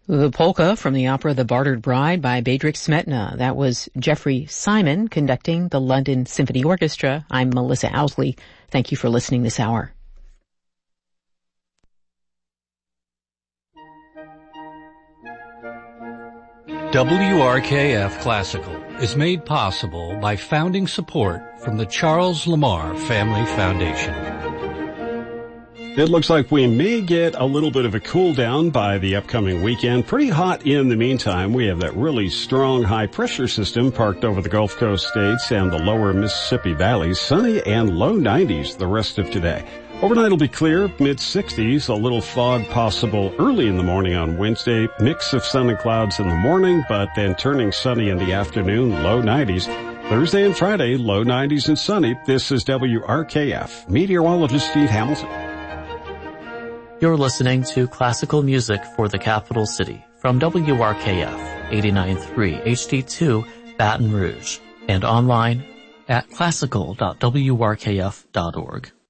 The polka from the opera The Bartered Bride by Bedřich Smetana. That was Jeffrey Simon conducting the London Symphony Orchestra. I'm Melissa Owsley. Thank you for listening this hour. WRKF Classical is made possible by founding support from the Charles Lamar Family Foundation. It looks like we may get a little bit of a cool down by the upcoming weekend. Pretty hot in the meantime. We have that really strong high pressure system parked over the Gulf Coast states and the lower Mississippi valleys. Sunny and low 90s the rest of today. Overnight will be clear, mid-60s, a little fog possible early in the morning on Wednesday. Mix of sun and clouds in the morning, but then turning sunny in the afternoon, low 90s. Thursday and Friday, low 90s and sunny. This is WRKF. Meteorologist Steve Hamilton. You're listening to classical music for the capital city from WRKF 89.3 HD2 Baton Rouge and online at classical.wrkf.org.